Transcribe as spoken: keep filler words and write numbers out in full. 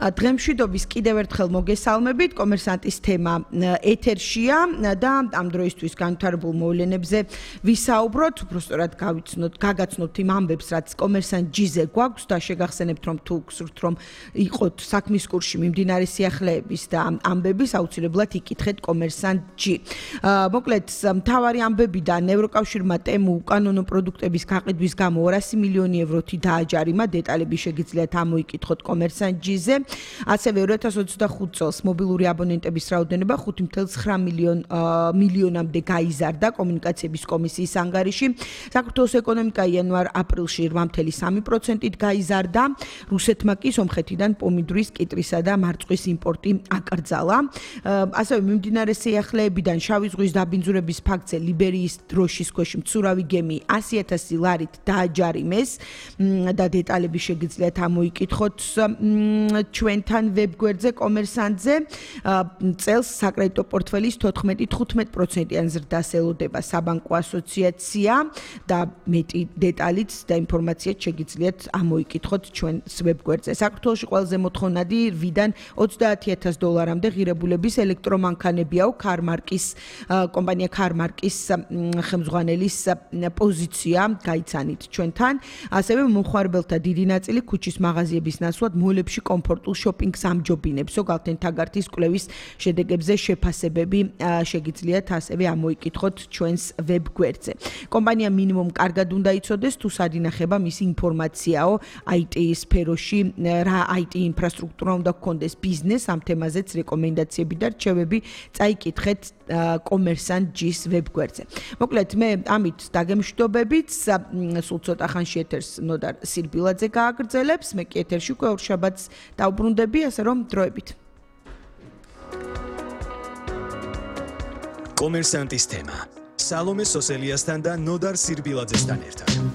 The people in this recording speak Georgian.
დღემშვიდობის კიდევ ერთხელ მოგესალმებით. კომერსანტის თემა ეთერშია და ამ დროისთვის განვითარებულ მოვლენებზე ვისაუბროთ. უბრალოდ გავიცნოთ, გაგაცნობთ იმ ამბებს, რაც კომერსანტ ჯიზე გვაქვს და შეგახსენებთ, რომ თუ გსურთ, რომ იყოთ საქმის კურსში მიმდინარე სიახლეების და ამბების, აუცილებლად იკითხეთ კომერსანტ ჯი. მოკლედ, მთავარი ამბებიდან ევროკავშირმა ტემუ უკანონო პროდუქტების გაყიდვის გამო ორასი მილიონი ევროთი დააჯარიმა. დეტალები შეგიძლიათ ამოიკითხოთ კომერსანტ ჯიზე. ასევე ორი ათას ოცდახუთ წელს მობილური აბონენტების რაოდენობა ხუთი ათეული ცხრა მილიონამდე გაიზარდა კომუნიკაციების კომისიის ანგარიში. საქართველოს ეკონომიკა იანვარ-აპრილში რვა ათეული სამი პროცენტით გაიზარდა. რუსეთმა კი სომხეთიდან პომიდრის, კიტრისა და მარწყვის იმპორტი აკრძალა. ასევე მიმდინარე სიახლეებიდან შავი ზღვის დაბინძურების ფაქტზე ლიბერიის დროშის ქვეშ მცურავი გემი ასი ათასი ლარით დააჯარიმეს და დეტალები შეგიძლიათ ამოიკითხოთ ჩვენთან ვებგვერდზე კომერსანტზე. წელს საკრედიტო პორტფელის თოთხმეტი თხუთმეტ პროცენტიან ზრდას ელოდება საბანკო ასოციაცია და მეტი დეტალით და ინფორმაციაც შეგიძლიათ ამოიკითხოთ ჩვენს ვებგვერდზე. საქართველოში ყველაზე მოთხოვნადი რვიდან ოცდაათი ათას დოლარამდე ღირებულების ელექტრომანქანებიაო ქარმარკის კომპანია ქარმარკის ხელმძღვანელის პოზიცია გაიცანით ჩვენთან. ასევე მომხმარებელთა დიდი ნაწილი ქუჩის მაღაზიების ნაცვლად მოლებში კომფორტულ შოპინგს ამჯობინებს. ზოგადად თაგარტის კვლევის შედეგებზე შეფასებები შეგიძლიათ ასევე ამოიკითხოთ ჩვენს ვებგვერდზე. კომპანია მინიმუმ კარგად უნდა იცოდეს, თუ სად ინახება მისი ინფორმაციაო აი ტი სფეროში, რა აი ტი ინფრასტრუქტურა უნდა გქონდეს ბიზნეს, ამ თემაზეც რეკომენდაციები და რჩევები წაიკითხეთ კომერსანტ ჯის ვებგვერდზე. მოკლედ, მე ამით დაგემშვიდობებით, სულ ცოტა ხანში ეთერს ნოდარ სირბილაძე გააგრძელებს, მე კი ეთერში უკვე ორშაბათს დავბრუნდები, ასე რომ დროებით. კომერსანტის თემა. სალომე სოსელიასთან და ნოდარ სირბილაძესთან ერთად.